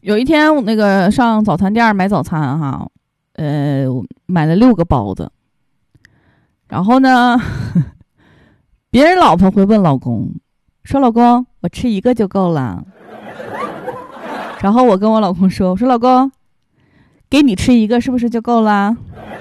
有一天我那个上早餐店买早餐哈，买了6个包子，然后呢，别人老婆会问老公说：“老公，我吃1个就够了。”然后我跟我老公说：“我说老公，给你吃1个是不是就够了？”